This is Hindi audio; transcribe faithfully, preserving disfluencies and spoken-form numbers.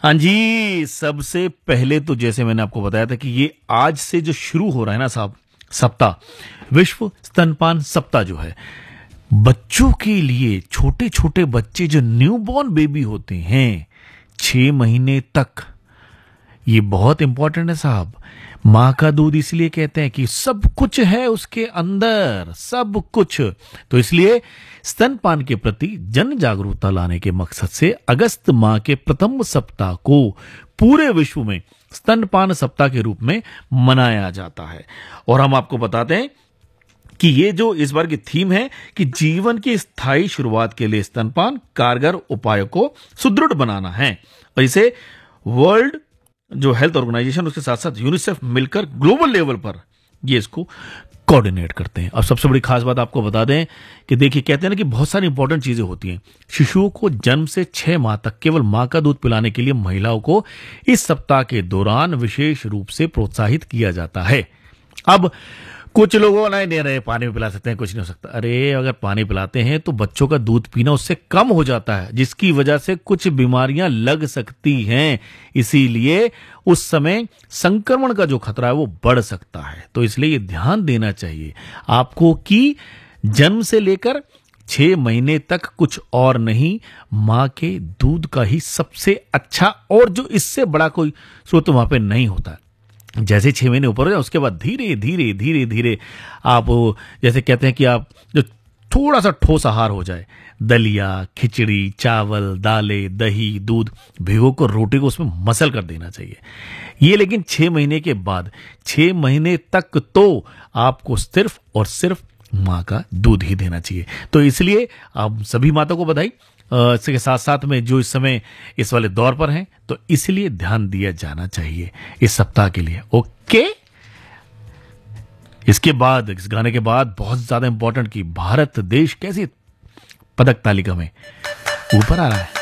हाँ जी, सबसे पहले तो जैसे मैंने आपको बताया था कि ये आज से जो शुरू हो रहा है ना साहब, सप्ताह, विश्व स्तनपान सप्ताह जो है, बच्चों के लिए, छोटे छोटे बच्चे जो न्यूबॉर्न बेबी होते हैं छह महीने तक, ये बहुत इंपॉर्टेंट है साहब। मां का दूध इसलिए कहते हैं कि सब कुछ है उसके अंदर, सब कुछ। तो इसलिए स्तनपान के प्रति जन जागरूकता लाने के मकसद से अगस्त माह के प्रथम सप्ताह को पूरे विश्व में स्तनपान सप्ताह के रूप में मनाया जाता है। और हम आपको बताते हैं कि ये जो इस बार की थीम है कि जीवन की स्थायी शुरुआत के लिए स्तनपान कारगर उपायों को सुदृढ़ बनाना है। और इसे वर्ल्ड जो हेल्थ ऑर्गेनाइजेशन, उसके साथ साथ यूनिसेफ मिलकर ग्लोबल लेवल पर ये इसको कोऑर्डिनेट करते हैं। अब सबसे बड़ी खास बात आपको बता दें कि देखिए, कहते हैं ना कि बहुत सारी इंपॉर्टेंट चीजें होती हैं। शिशुओं को जन्म से छह माह तक केवल मां का दूध पिलाने के लिए महिलाओं को इस सप्ताह के दौरान विशेष रूप से प्रोत्साहित किया जाता है। अब कुछ लोगों नहीं दे रहे, पानी में पिला सकते हैं, कुछ नहीं हो सकता। अरे अगर पानी पिलाते हैं तो बच्चों का दूध पीना उससे कम हो जाता है, जिसकी वजह से कुछ बीमारियां लग सकती हैं। इसीलिए उस समय संक्रमण का जो खतरा है वो बढ़ सकता है। तो इसलिए ये ध्यान देना चाहिए आपको कि जन्म से लेकर छह महीने तक कुछ और नहीं, मां के दूध का ही सबसे अच्छा, और जो इससे बड़ा कोई स्रोत वहां पे नहीं होता है। जैसे छह महीने ऊपर हो जाए उसके बाद धीरे धीरे धीरे धीरे आप, जैसे कहते हैं कि आप जो थोड़ा सा ठोस आहार हो जाए, दलिया, खिचड़ी, चावल, दालें, दही, दूध भिगो कर रोटी को उसमें मसल कर देना चाहिए। ये लेकिन छह महीने के बाद, छह महीने तक तो आपको सिर्फ और सिर्फ माँ का दूध ही देना चाहिए। तो इसलिए आप सभी माताओं को बधाई। इसके साथ साथ में जो इस समय इस वाले दौर पर हैं, तो इसलिए ध्यान दिया जाना चाहिए इस सप्ताह के लिए। ओके, इसके बाद, इस गाने के बाद बहुत ज्यादा इंपॉर्टेंट कि भारत देश कैसी पदक तालिका में ऊपर आ रहा है।